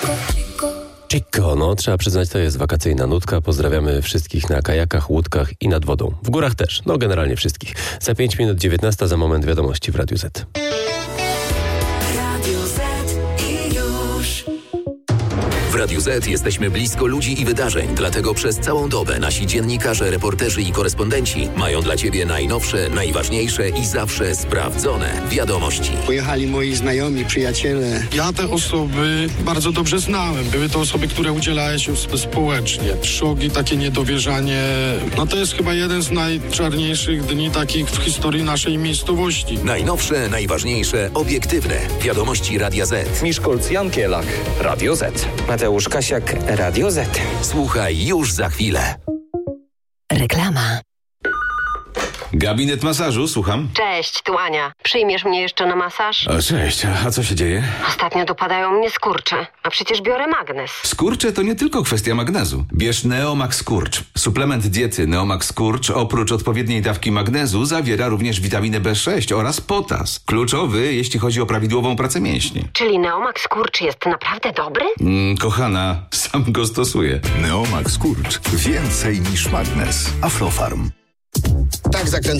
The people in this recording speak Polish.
Chico, no trzeba przyznać, to jest wakacyjna nutka. Pozdrawiamy wszystkich na kajakach, łódkach i nad wodą. W górach też, no generalnie wszystkich. Za 5 minut 19, za moment wiadomości w Radiu Z. W Radiu Z jesteśmy blisko ludzi i wydarzeń, dlatego przez całą dobę nasi dziennikarze, reporterzy i korespondenci mają dla Ciebie najnowsze, najważniejsze i zawsze sprawdzone wiadomości. Pojechali moi znajomi, przyjaciele. Ja te osoby bardzo dobrze znałem. Były to osoby, które udzielały się społecznie. Szok i takie niedowierzanie. No to jest chyba jeden z najczarniejszych dni takich w historii naszej miejscowości. Najnowsze, najważniejsze, obiektywne wiadomości Radia Z. Miszkolc, Jan Kielak, Radio Z. Mateusz Kasiak, Radio Z. Słuchaj już za chwilę. Reklama. Gabinet masażu, słucham. Cześć, tu Ania. Przyjmiesz mnie jeszcze na masaż? O, cześć, a co się dzieje? Ostatnio dopadają mnie skurcze, a przecież biorę magnes. Skurcze to nie tylko kwestia magnezu. Bierz Neomax Skurcz. Suplement diety Neomax Skurcz oprócz odpowiedniej dawki magnezu zawiera również witaminę B6 oraz potas. Kluczowy, jeśli chodzi o prawidłową pracę mięśni. Czyli Neomax Skurcz jest naprawdę dobry? Kochana, sam go stosuję. Neomax Skurcz. Więcej niż magnes. Aflofarm. Tak zakręcamy.